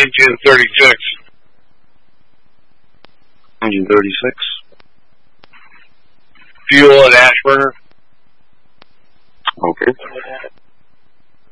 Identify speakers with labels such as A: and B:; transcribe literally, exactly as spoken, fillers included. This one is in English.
A: engine thirty-six.
B: Engine thirty-six.
A: Fuel and ash burner.
B: Okay.